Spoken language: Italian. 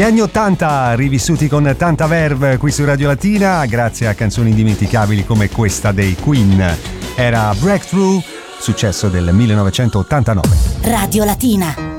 Gli anni 80 rivissuti con tanta verve qui su Radio Latina, grazie a canzoni indimenticabili come questa dei Queen. Era Breakthrough, successo del 1989. Radio Latina.